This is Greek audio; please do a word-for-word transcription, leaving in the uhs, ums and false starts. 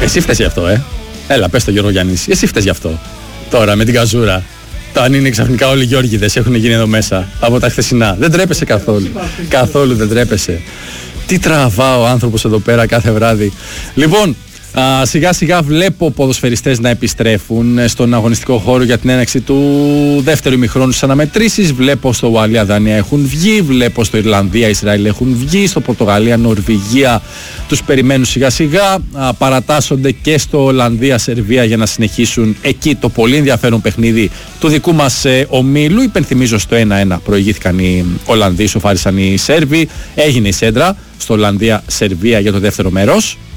Εσύ φταίς γι' αυτό, ε. Έλα, πες το Γιώργο Γιάννης. Εσύ φταίς γι' αυτό. Τώρα με την καζούρα. Το αν είναι ξαφνικά όλοι οι Γιώργηδες έχουν γίνει εδώ μέσα από τα χθεσινά. Δεν τρέπεσαι καθόλου. Καθόλου δεν τρέπεσαι. Τι τραβά ο άνθρωπος εδώ πέρα κάθε βράδυ. Λοιπόν, α, σιγά σιγά βλέπω ποδοσφαιριστές να επιστρέφουν στον αγωνιστικό χώρο για την έναρξη του δεύτερου ημιχρόνου στις αναμετρήσεις. Βλέπω στο Ουαλία Δανία έχουν βγει, βλέπω στο Ιρλανδία Ισραήλ έχουν βγει, στο Πορτογαλία Νορβηγία τους περιμένουν σιγά σιγά. Α, παρατάσσονται και στο Ολλανδία Σερβία για να συνεχίσουν εκεί το πολύ ενδιαφέρον παιχνίδι του δικού μας ε, ομίλου. Υπενθυμίζω στο ένα ένα προηγήθηκαν οι Ολλανδοί, σοφάρισαν οι Σέρβοι, έγινε η σέντρα στο Ολλανδία Σερβία για το δεύτερο μέρος.